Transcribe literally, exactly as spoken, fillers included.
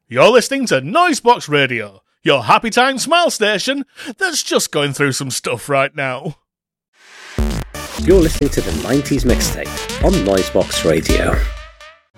You're listening to Noisebox Radio, your happy time smile station that's just going through some stuff right now. You're listening to the nineties Mixtape on Noisebox Radio.